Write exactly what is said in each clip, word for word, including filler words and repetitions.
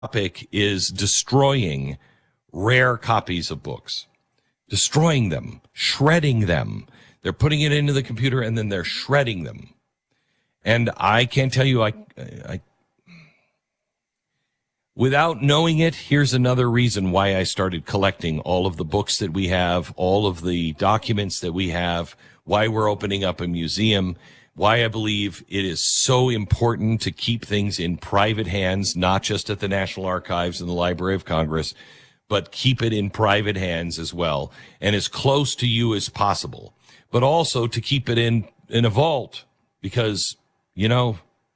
Topic is destroying rare copies of books, destroying them, shredding them. They're putting it into the computer and then they're shredding them. And I can't tell you, I, I, without knowing it, here's another reason why I started collecting all of the books that we have, all of the documents that we have, why we're opening up a museum, why I believe it is so important to keep things in private hands, not just at the National Archives and the Library of Congress, but keep it in private hands as well, and as close to you as possible. But also to keep it in, in a vault, because, you know,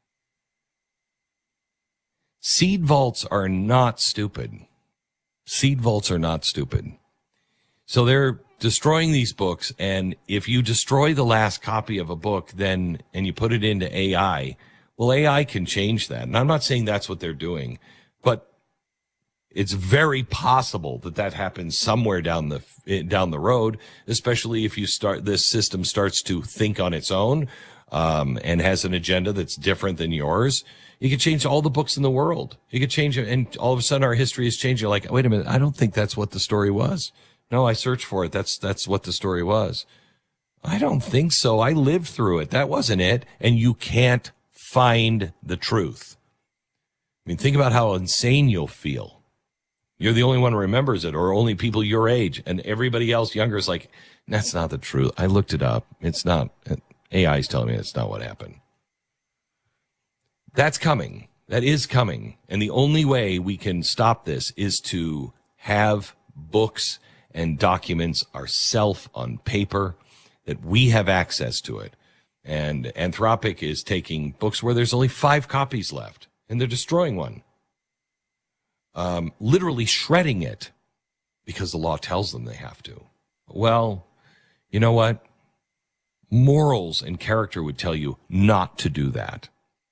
seed vaults are not stupid. Seed vaults are not stupid. So they're destroying these books, and if you destroy the last copy of a book, then and you put it into A I, well, A I can change that. And I'm not saying that's what they're doing, but it's very possible that that happens somewhere down the down the road, especially if you start this system starts to think on its own um, and has an agenda that's different than yours. You could change all the books in the world. You could change it, and all of a sudden our history is changing. You're like, wait a minute, I don't think that's what the story was. No, I searched for it. That's that's what the story was. I don't think so. I lived through it. That wasn't it. And you can't find the truth. I mean, think about how insane you'll feel. You're the only one who remembers it, or only people your age, and everybody else younger is like, that's not the truth. I looked it up. It's not. A I is telling me it's not what happened. That's coming. That is coming. And the only way we can stop this is to have books and documents ourselves on paper, that we have access to it. And Anthropic is taking books where there's only five copies left, and they're destroying one. Um, literally shredding it because the law tells them they have to. Well, you know what? Morals and character would tell you not to do that.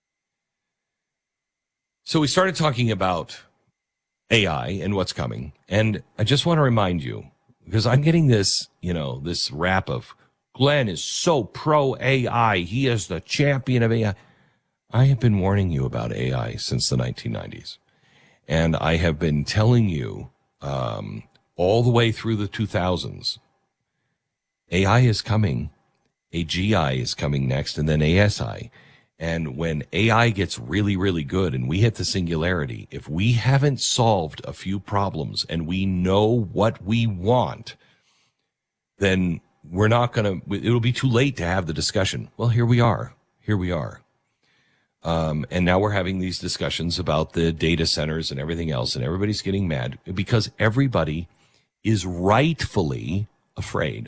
So we started talking about A I and what's coming. And I just want to remind you, because I'm getting this, you know, this rap of Glenn is so pro A I. He is the champion of A I. I have been warning you about A I since the nineteen nineties. And I have been telling you um, all the way through the two thousands, A I is coming, A G I is coming next, and then A S I. And when A I gets really, really good and we hit the singularity, if we haven't solved a few problems and we know what we want, then we're not going to, it'll be too late to have the discussion. Well, here we are. Here we are. Um, and now we're having these discussions about the data centers and everything else, and everybody's getting mad because everybody is rightfully afraid.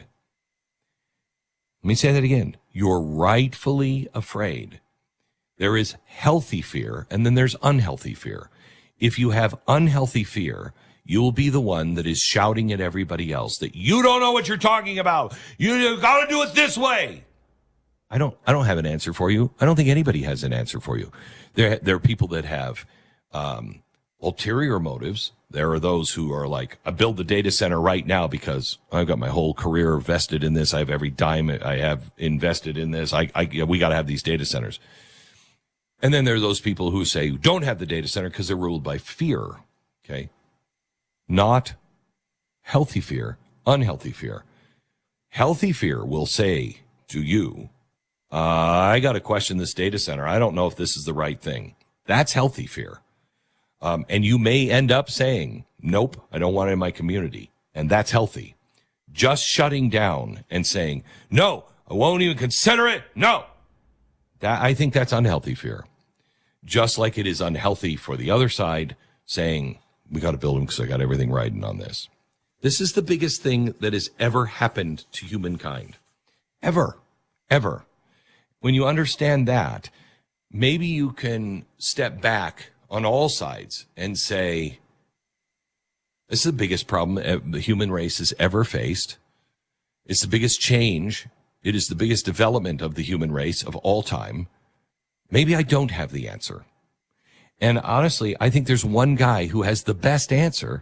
Let me say that again. You're rightfully afraid. There is healthy fear, and then there's unhealthy fear. If you have unhealthy fear, you will be the one that is shouting at everybody else that you don't know what you're talking about. You got to do it this way. I don't, I don't have an answer for you. I don't think anybody has an answer for you. There, there are people that have um, ulterior motives. There are those who are like, I build the data center right now because I've got my whole career vested in this. I have every dime I have invested in this. I, I we got to have these data centers. And then there are those people who say, don't have the data center because they're ruled by fear. Okay. Not healthy fear, unhealthy fear. Healthy fear will say to you, uh, I got to question this data center. I don't know if this is the right thing. That's healthy fear. Um, and you may end up saying, nope, I don't want it in my community. And that's healthy. Just shutting down and saying, no, I won't even consider it. No. That, I think that's unhealthy fear. Just like it is unhealthy for the other side saying, we got to build them because I got everything riding on this. This is the biggest thing that has ever happened to humankind. Ever. Ever. When you understand that, maybe you can step back on all sides and say, this is the biggest problem the human race has ever faced. It's the biggest change. It is the biggest development of the human race of all time. Maybe I don't have the answer. And honestly, I think there's one guy who has the best answer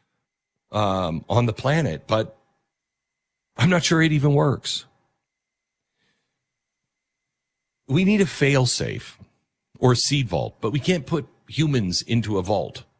um, on the planet, but I'm not sure it even works. We need a fail-safe or a seed vault, but we can't put humans into a vault.